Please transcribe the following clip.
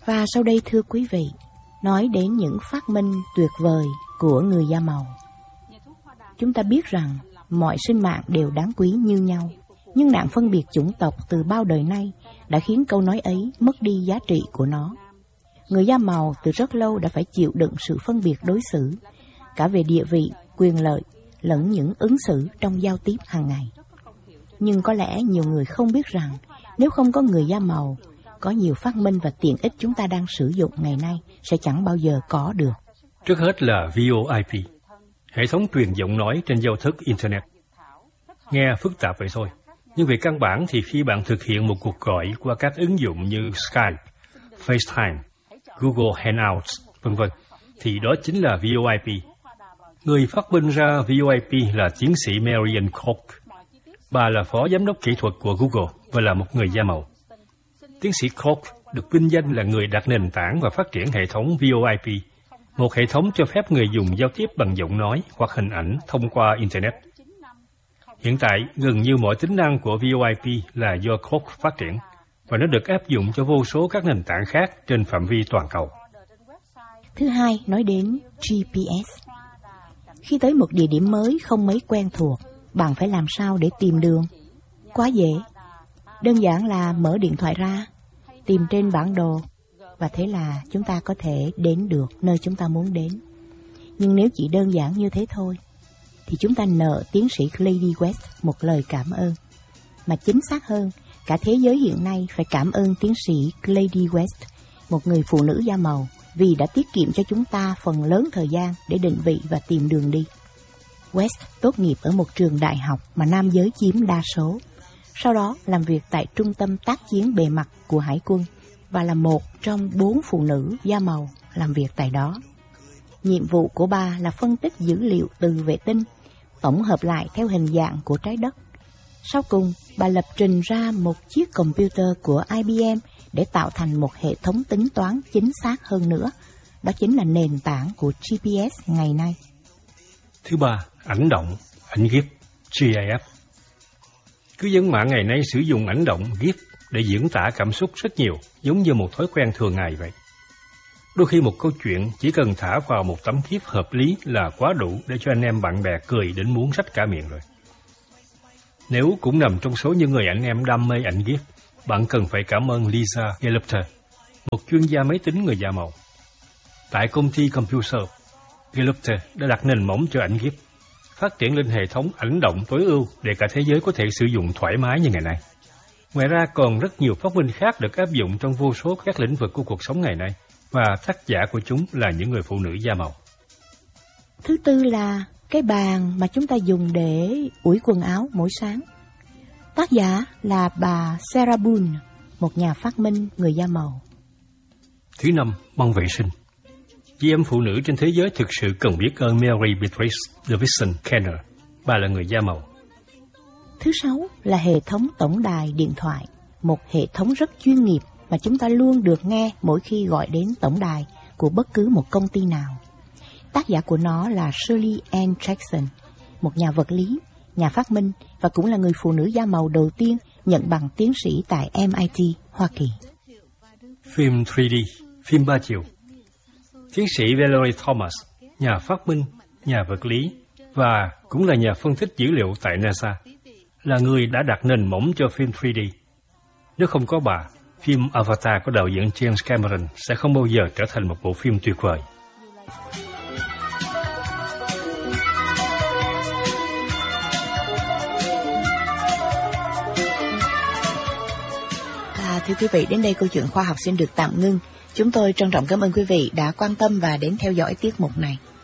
Và sau đây thưa quý vị, nói đến những phát minh tuyệt vời của người da màu. Chúng ta biết rằng mọi sinh mạng đều đáng quý như nhau, nhưng nạn phân biệt chủng tộc từ bao đời nay đã khiến câu nói ấy mất đi giá trị của nó. Người da màu từ rất lâu đã phải chịu đựng sự phân biệt đối xử, cả về địa vị, quyền lợi, lẫn những ứng xử trong giao tiếp hàng ngày. Nhưng có lẽ nhiều người không biết rằng nếu không có người da màu, có nhiều phát minh và tiện ích chúng ta đang sử dụng ngày nay sẽ chẳng bao giờ có được. Trước hết là VoIP, hệ thống truyền giọng nói trên giao thức Internet. Nghe phức tạp vậy thôi, nhưng về căn bản thì khi bạn thực hiện một cuộc gọi qua các ứng dụng như Skype, FaceTime, Google Hangouts, v.v. thì đó chính là VoIP. Người phát minh ra VoIP là tiến sĩ Marian Koch. Bà là phó giám đốc kỹ thuật của Google và là một người da màu. Tiến sĩ Koch được vinh danh là người đặt nền tảng và phát triển hệ thống VoIP, một hệ thống cho phép người dùng giao tiếp bằng giọng nói hoặc hình ảnh thông qua Internet. Hiện tại, gần như mọi tính năng của VoIP là do Koch phát triển, và nó được áp dụng cho vô số các nền tảng khác trên phạm vi toàn cầu. Thứ hai, nói đến GPS. Khi tới một địa điểm mới không mấy quen thuộc, bạn phải làm sao để tìm đường? Quá dễ. Đơn giản là mở điện thoại ra, tìm trên bản đồ, và thế là chúng ta có thể đến được nơi chúng ta muốn đến. Nhưng nếu chỉ đơn giản như thế thôi, thì chúng ta nợ tiến sĩ Lady West một lời cảm ơn. Mà chính xác hơn, cả thế giới hiện nay phải cảm ơn tiến sĩ Lady West, một người phụ nữ da màu, vì đã tiết kiệm cho chúng ta phần lớn thời gian để định vị và tìm đường đi. West tốt nghiệp ở một trường đại học mà nam giới chiếm đa số. Sau đó làm việc tại Trung tâm tác chiến bề mặt của Hải quân và là một trong 4 phụ nữ da màu làm việc tại đó. Nhiệm vụ của bà là phân tích dữ liệu từ vệ tinh, tổng hợp lại theo hình dạng của trái đất. Sau cùng, bà lập trình ra một chiếc computer của IBM để tạo thành một hệ thống tính toán chính xác hơn nữa. Đó chính là nền tảng của GPS ngày nay. Thứ ba, ảnh động, ảnh GIF, GIF. Cư dân mạng ngày nay sử dụng ảnh động GIF để diễn tả cảm xúc rất nhiều, giống như một thói quen thường ngày vậy. Đôi khi một câu chuyện chỉ cần thả vào một tấm GIF hợp lý là quá đủ để cho anh em bạn bè cười đến muốn rách cả miệng rồi. Nếu cũng nằm trong số những người anh em đam mê ảnh GIF, bạn cần phải cảm ơn Lisa Gelupter, một chuyên gia máy tính người da màu. Tại công ty Compuser, Gelupter đã đặt nền móng cho ảnh GIF, phát triển lên hệ thống ảnh động tối ưu để cả thế giới có thể sử dụng thoải mái như ngày nay. Ngoài ra còn rất nhiều phát minh khác được áp dụng trong vô số các lĩnh vực của cuộc sống ngày nay, và tác giả của chúng là những người phụ nữ da màu. Thứ tư là cái bàn mà chúng ta dùng để ủi quần áo mỗi sáng. Tác giả là bà Sarah Boone, một nhà phát minh người da màu. Thứ năm, băng vệ sinh. Chị em phụ nữ trên thế giới thực sự cần biết ơn Mary Beatrice Davidson Kenner. Bà là người da màu. Thứ sáu là hệ thống tổng đài điện thoại, một hệ thống rất chuyên nghiệp mà chúng ta luôn được nghe mỗi khi gọi đến tổng đài của bất cứ một công ty nào. Tác giả của nó là Shirley Ann Jackson, một nhà vật lý, nhà phát minh và cũng là người phụ nữ da màu đầu tiên nhận bằng tiến sĩ tại MIT, Hoa Kỳ. Phim 3D, phim 3 chiều. Tiến sĩ Valerie Thomas, nhà phát minh, nhà vật lý và cũng là nhà phân tích dữ liệu tại NASA, là người đã đặt nền móng cho phim 3D. Nếu không có bà, phim Avatar của đạo diễn James Cameron sẽ không bao giờ trở thành một bộ phim tuyệt vời. Thưa quý vị, đến đây câu chuyện khoa học xin được tạm ngưng. Chúng tôi trân trọng cảm ơn quý vị đã quan tâm và đến theo dõi tiết mục này.